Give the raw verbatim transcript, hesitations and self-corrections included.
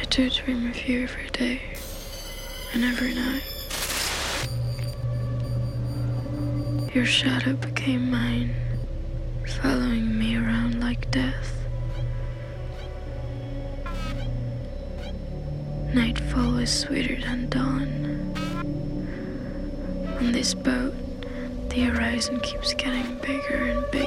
I do dream of you every day and every night. Your shadow became mine, following me around like death. Nightfall is sweeter than dawn. On this boat, the horizon keeps getting bigger and bigger.